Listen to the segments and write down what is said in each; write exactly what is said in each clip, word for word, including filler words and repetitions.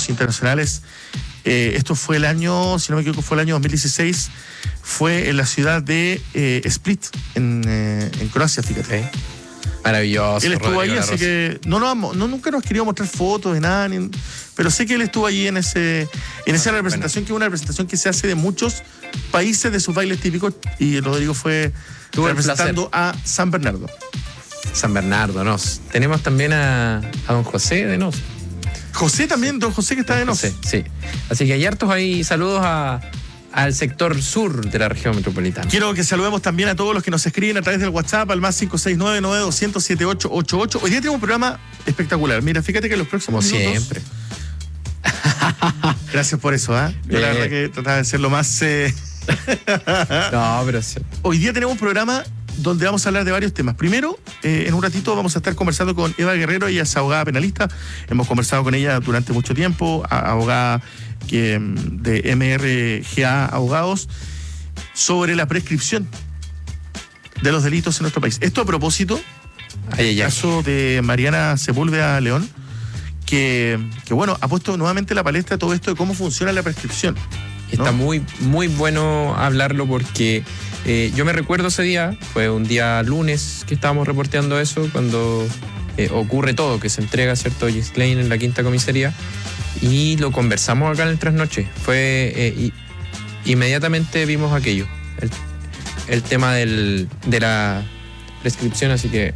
vuelos internacionales. Eh, esto fue el año, si no me equivoco, fue el año dos mil dieciséis, fue en la ciudad de eh, Split, en, eh, en Croacia, fíjate. Okay. Maravilloso. Él estuvo Rodrigo ahí, así que no, no, no nunca nos quería mostrar fotos de nada, ni, pero sé que él estuvo allí en ese en esa ah, representación, bueno. que es una representación que se hace de muchos países de sus bailes típicos, y Rodrigo fue Tuvo representando a San Bernardo. San Bernardo, Nos. Tenemos también a, a don José de Nos. José también, don José que está de Nos. José, sí. Así que hay hartos ahí, saludos a, al sector sur de la región metropolitana. Quiero que saludemos también a todos los que nos escriben a través del WhatsApp al más cinco seis nueve, nueve dos cero, siete ocho ocho ocho. Hoy día tenemos un programa espectacular. Mira, fíjate que los próximos Como minutos... siempre. Gracias por eso, ¿eh? Yo Bien. la verdad que trataba de ser lo más... Eh... No, pero sí. Hoy día tenemos un programa donde vamos a hablar de varios temas. Primero, eh, en un ratito vamos a estar conversando con Eva Guerrero. Ella es abogada penalista. Hemos conversado con ella durante mucho tiempo, a, abogada que, de M R G A Abogados, sobre la prescripción de los delitos en nuestro país. Esto a propósito Ay, ay, del ay. caso de Mariana Sepúlveda León, que, que bueno, ha puesto nuevamente en la palestra todo esto de cómo funciona la prescripción. Está ¿no? muy, muy bueno hablarlo porque eh, yo me recuerdo ese día, fue un día lunes que estábamos reporteando eso, cuando eh, ocurre todo, que se entrega, ¿cierto?, Gis Klein en la quinta comisaría, y lo conversamos acá en el Trasnoche. Fue, eh, y, inmediatamente vimos aquello, el, el tema del, de la prescripción, así que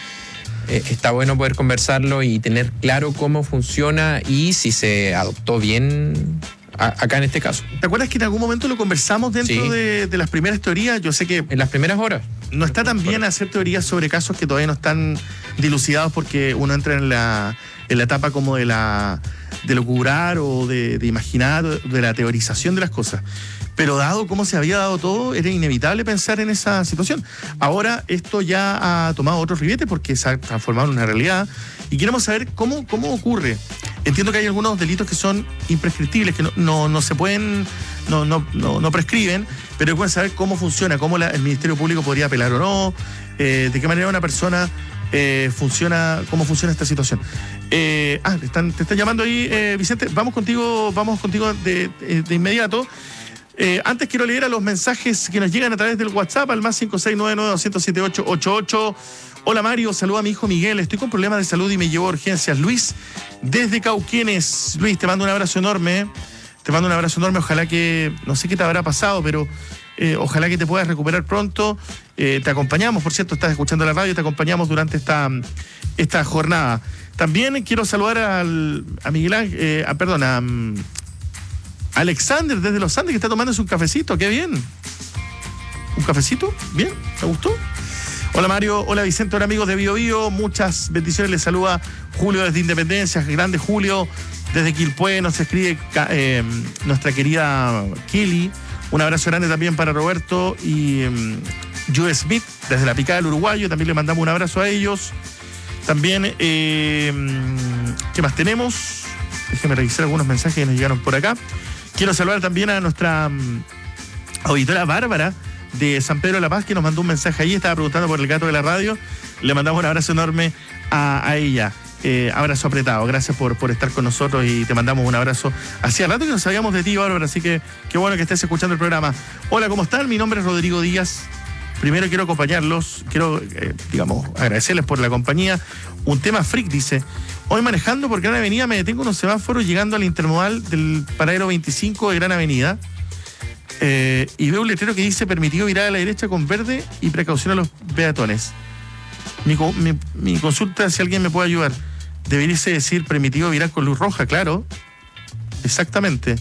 eh, está bueno poder conversarlo y tener claro cómo funciona y si se adoptó bien acá en este caso. ¿Te acuerdas que en algún momento lo conversamos dentro Sí. de, de las primeras teorías? Yo sé que En las primeras horas. no está tan bien hacer teorías sobre casos que todavía no están dilucidados, porque uno entra en la, en la etapa como de la de locurar o de, de imaginar, de la teorización de las cosas. Pero dado cómo se había dado todo, era inevitable pensar en esa situación. Ahora esto ya ha tomado otro ribete porque se ha transformado en una realidad y queremos saber cómo, cómo ocurre. Entiendo que hay algunos delitos que son imprescriptibles, que no, no, no se pueden, no, no, no, no prescriben, pero hay que saber cómo funciona, cómo la, el Ministerio Público podría apelar o no, eh, de qué manera una persona eh, funciona, cómo funciona esta situación. Eh, ah, te están, te están llamando ahí, eh, Vicente. Vamos contigo, vamos contigo de, de, de inmediato. Eh, antes quiero leer a los mensajes que nos llegan a través del WhatsApp al más cinco seis nueve, nueve dos cero, siete ocho ocho ocho. Hola Mario, saluda a mi hijo Miguel, estoy con problemas de salud y me llevo a urgencias. Luis, desde Cauquenes. Luis, te mando un abrazo enorme, te mando un abrazo enorme, ojalá que, no sé qué te habrá pasado, pero eh, ojalá que te puedas recuperar pronto. Eh, te acompañamos, por cierto, estás escuchando la radio, te acompañamos durante esta, esta jornada. También quiero saludar al, a Miguel Ángel, eh, a, perdón, a um, Alexander desde Los Andes, que está tomándose un cafecito, qué bien. ¿Un cafecito? Bien, ¿te gustó? Hola Mario, hola Vicente, hola amigos de Bio Bio, muchas bendiciones, les saluda Julio desde Independencia, grande Julio, desde Quilpué, nos escribe eh, nuestra querida Kelly, un abrazo grande también para Roberto y um, Joe Smith, desde la Picada del Uruguayo, también le mandamos un abrazo a ellos. También, eh, ¿qué más tenemos? Déjenme revisar algunos mensajes que nos llegaron por acá. Quiero saludar también a nuestra um, auditora Bárbara, de San Pedro de la Paz, que nos mandó un mensaje ahí, estaba preguntando por el gato de la radio. Le mandamos un abrazo enorme a, a ella. Eh, abrazo apretado, gracias por, por estar con nosotros y te mandamos un abrazo. Hacía rato que no sabíamos de ti, Bárbara, así que qué bueno que estés escuchando el programa. Hola, ¿cómo están? Mi nombre es Rodrigo Díaz. Primero quiero acompañarlos, quiero, eh, digamos, agradecerles por la compañía. Un tema freak, dice: hoy manejando por Gran Avenida me detengo en un semáforo llegando al intermodal del paradero veinticinco de Gran Avenida. Eh, y veo un letrero que dice permitido virar a la derecha con verde y precaución a los peatones. Mi, mi, mi consulta, si alguien me puede ayudar, debería decir permitido virar con luz roja, claro, exactamente,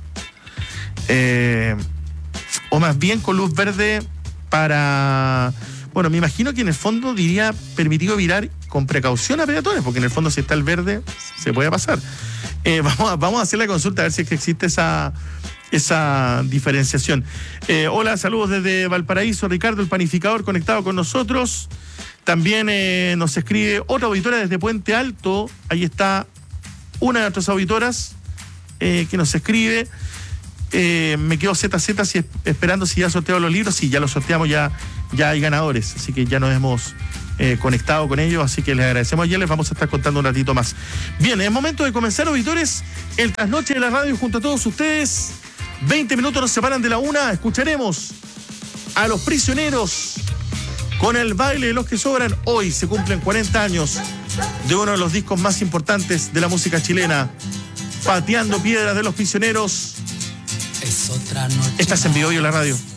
eh, o más bien con luz verde para, bueno, me imagino que en el fondo diría permitido virar con precaución a peatones, porque en el fondo si está el verde se puede pasar. eh, vamos, a, vamos a hacer la consulta a ver si es que existe esa esa diferenciación. Eh, hola, saludos desde Valparaíso, Ricardo, el panificador, conectado con nosotros. También eh, nos escribe otra auditora desde Puente Alto. Ahí está una de nuestras auditoras eh, que nos escribe. Eh, me quedo Z Z si, esperando si ya sorteado los libros. Sí, ya los sorteamos, ya, ya hay ganadores. Así que ya nos hemos eh, conectado con ellos, así que les agradecemos. Ya les vamos a estar contando un ratito más. Bien, es momento de comenzar, auditores, el trasnoche de la radio junto a todos ustedes. veinte minutos nos separan de la una. Escucharemos a Los Prisioneros con el baile de los que sobran. Hoy se cumplen cuarenta años de uno de los discos más importantes de la música chilena, Pateando Piedras de Los Prisioneros. Es otra noche. Estás en Vivo y en la radio.